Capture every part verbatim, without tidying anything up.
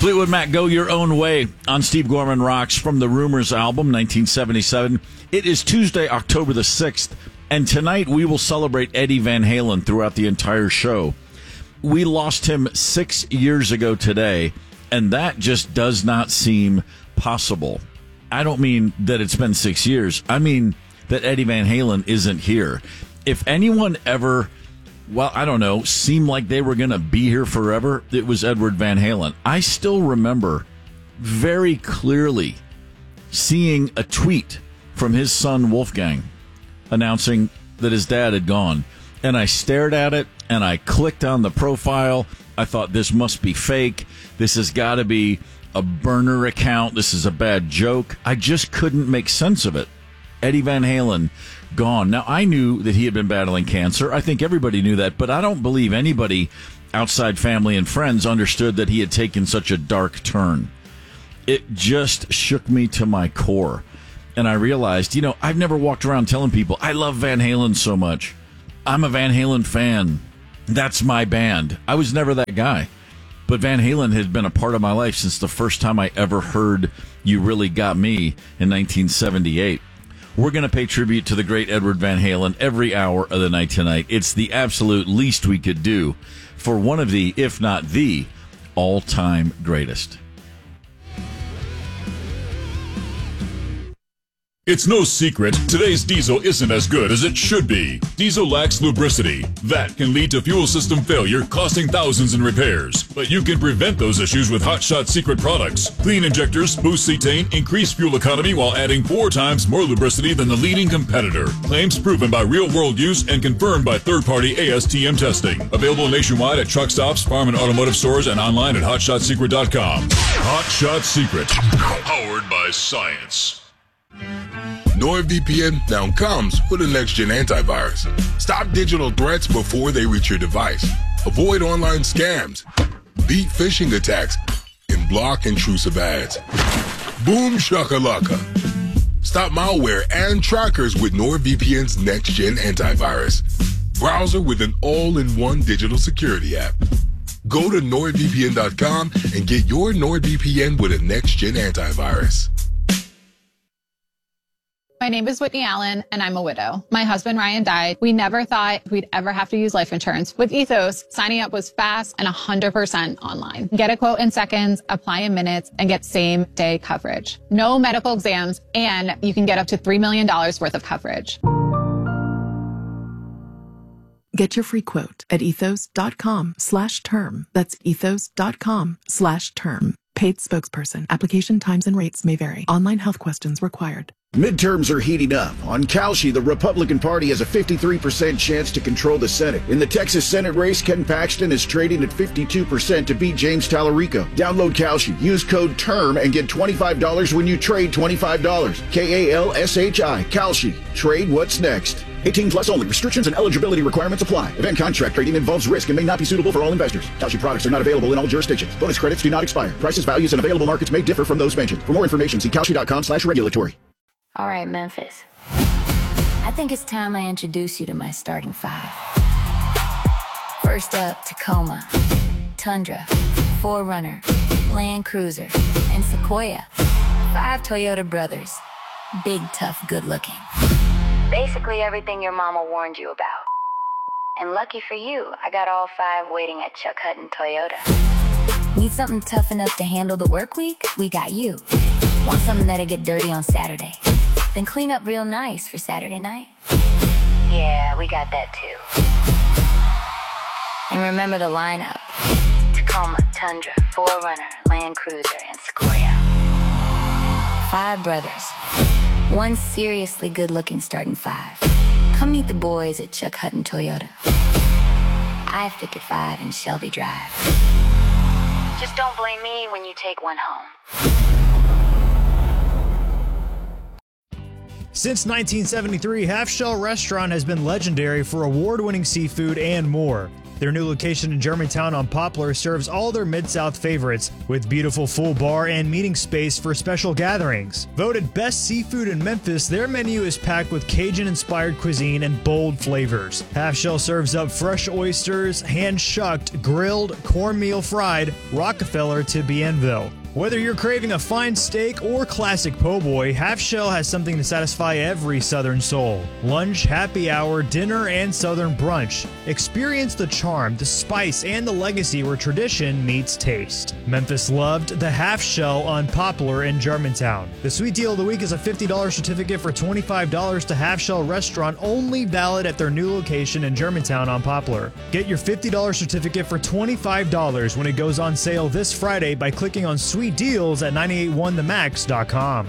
Fleetwood Mac, Go Your Own Way on Steve Gorman Rocks from the Rumors album, nineteen seventy-seven. It is Tuesday, October the sixth, and tonight we will celebrate Eddie Van Halen throughout the entire show. We lost him six years ago today, and that just does not seem possible. I don't mean that it's been six years. I mean that Eddie Van Halen isn't here. If anyone ever... well, I don't know, seemed like they were going to be here forever, it was Edward Van Halen. I still remember very clearly seeing a tweet from his son Wolfgang announcing that his dad had gone. And I stared at it, and I clicked on the profile. I thought, this must be fake. This has got to be a burner account. This is a bad joke. I just couldn't make sense of it. Eddie Van Halen gone. Now, I knew that he had been battling cancer. I think everybody knew that, but I don't believe anybody outside family and friends understood that he had taken such a dark turn. It just shook me to my core. And I realized, you know, I've never walked around telling people, I love Van Halen so much. I'm a Van Halen fan. That's my band. I was never that guy. But Van Halen had been a part of my life since the first time I ever heard You Really Got Me in nineteen seventy-eight. We're going to pay tribute to the great Edward Van Halen every hour of the night tonight. It's the absolute least we could do for one of the, if not the, all-time greatest. It's no secret, today's diesel isn't as good as it should be. Diesel lacks lubricity. That can lead to fuel system failure, costing thousands in repairs. But you can prevent those issues with Hot Shot Secret products. Clean injectors, boost cetane, increase fuel economy while adding four times more lubricity than the leading competitor. Claims proven by real-world use and confirmed by third-party A S T M testing. Available nationwide at truck stops, farm and automotive stores, and online at hot shot secret dot com. Hot Shot Secret. Powered by science. NordVPN now comes with a next-gen antivirus. Stop digital threats before they reach your device. Avoid online scams. Beat phishing attacks. And block intrusive ads. Boom shakalaka. Stop malware and trackers with NordVPN's next-gen antivirus. Browser with an all-in-one digital security app. Go to nord V P N dot com and get your NordVPN with a next-gen antivirus. My name is Whitney Allen, and I'm a widow. My husband, Ryan, died. We never thought we'd ever have to use life insurance. With Ethos, signing up was fast and one hundred percent online. Get a quote in seconds, apply in minutes, and get same-day coverage. No medical exams, and you can get up to three million dollars worth of coverage. Get your free quote at ethos.com slash term. That's ethos.com slash term. Paid spokesperson. Application times and rates may vary. Online health questions required. Midterms are heating up. On Kalshi, the Republican Party has a fifty-three percent chance to control the Senate. In the Texas Senate race, Ken Paxton is trading at fifty-two percent to beat James Tallarico. Download Kalshi. Use code TERM and get twenty-five dollars when you trade twenty-five dollars. K A L S H I. Kalshi. Trade what's next. eighteen plus only. Restrictions and eligibility requirements apply. Event contract trading involves risk and may not be suitable for all investors. Kalshi products are not available in all jurisdictions. Bonus credits do not expire. Prices, values, and available markets may differ from those mentioned. For more information, see kalshi.com slash regulatory. All right, Memphis. I think it's time I introduce you to my starting five. First up, Tacoma, Tundra, four runner, Land Cruiser, and Sequoia. Five Toyota brothers. Big, tough, good-looking. Basically everything your mama warned you about. And lucky for you, I got all five waiting at Chuck Hutton Toyota. Need something tough enough to handle the work week? We got you. Want something that'll get dirty on Saturday? Then clean up real nice for Saturday night? Yeah, we got that too. And remember the lineup. Tacoma, Tundra, four runner, Land Cruiser, and Sequoia. Five brothers. One seriously good-looking starting five. Come meet the boys at Chuck Hutton Toyota. I have Picket five in Shelby Drive. Just don't blame me when you take one home. Since nineteen seventy-three, Half Shell Restaurant has been legendary for award-winning seafood and more. Their new location in Germantown on Poplar serves all their Mid-South favorites with beautiful full bar and meeting space for special gatherings. Voted best seafood in Memphis, their menu is packed with Cajun-inspired cuisine and bold flavors. Half Shell serves up fresh oysters, hand-shucked, grilled, cornmeal fried, Rockefeller to Bienville. Whether you're craving a fine steak or classic po' boy, Half Shell has something to satisfy every Southern soul. Lunch, happy hour, dinner, and Southern brunch. Experience the charm, the spice, and the legacy where tradition meets taste. Memphis loved the Half Shell on Poplar in Germantown. The sweet deal of the week is a fifty dollars certificate for twenty-five dollars to Half Shell Restaurant, only valid at their new location in Germantown on Poplar. Get your fifty dollars certificate for twenty-five dollars when it goes on sale this Friday by clicking on Sweet Deals at nine eight one the max dot com.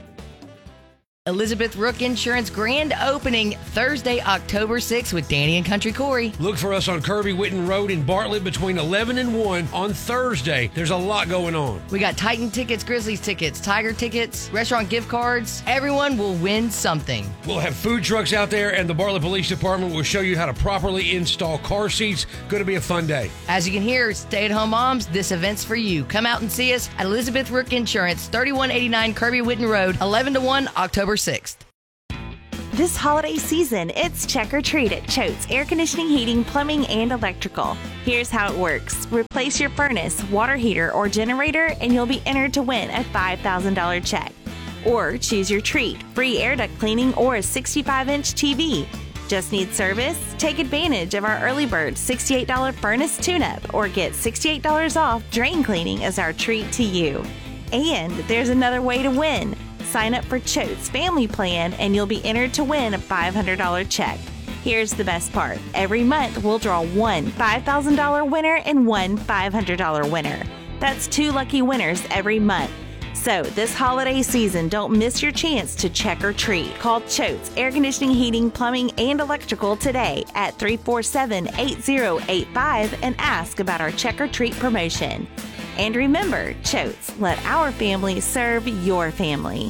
Elizabeth Rook Insurance grand opening Thursday, October sixth with Danny and Country Corey. Look for us on Kirby Witten Road in Bartlett between eleven and one on Thursday. There's a lot going on. We got Titan tickets, Grizzlies tickets, Tiger tickets, restaurant gift cards. Everyone will win something. We'll have food trucks out there, and the Bartlett Police Department will show you how to properly install car seats. Going to be a fun day. As you can hear, stay-at-home moms, this event's for you. Come out and see us at Elizabeth Rook Insurance, thirty-one eighty-nine Kirby Witten Road, eleven to one, October sixth. This holiday season, it's Check or Treat at Choate's Air Conditioning, Heating, Plumbing, and Electrical. Here's how it works. Replace your furnace, water heater, or generator, and you'll be entered to win a five thousand dollars check. Or choose your treat, free air duct cleaning or a sixty-five inch T V. Just need service? Take advantage of our early bird sixty-eight dollars furnace tune-up or get sixty-eight dollars off drain cleaning as our treat to you. And there's another way to win. Sign up for Choate's Family Plan and you'll be entered to win a five hundred dollars check. Here's the best part. Every month we'll draw one five thousand dollars winner and one five hundred dollars winner. That's two lucky winners every month. So this holiday season, don't miss your chance to check or treat. Call Choate's Air Conditioning, Heating, Plumbing, and Electrical today at three four seven, eight zero eight five and ask about our check or treat promotion. And remember, Choate's, let our family serve your family.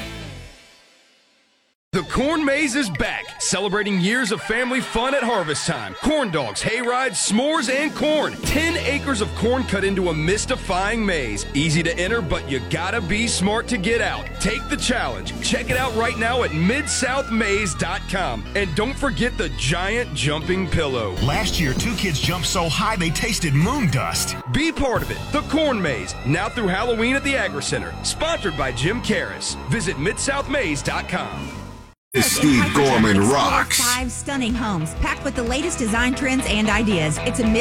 The Corn Maze is back, celebrating years of family fun at harvest time. Corn dogs, hay rides, s'mores, and corn. Ten acres of corn cut into a mystifying maze. Easy to enter, but you gotta be smart to get out. Take the challenge. Check it out right now at mid south maze dot com. And don't forget the giant jumping pillow. Last year, two kids jumped so high they tasted moon dust. Be part of it. The Corn Maze, now through Halloween at the Agri Center. Sponsored by Jim Karras. Visit mid south maze dot com. Steve Gorman rocks. Five stunning homes packed with the latest design trends and ideas. It's a mid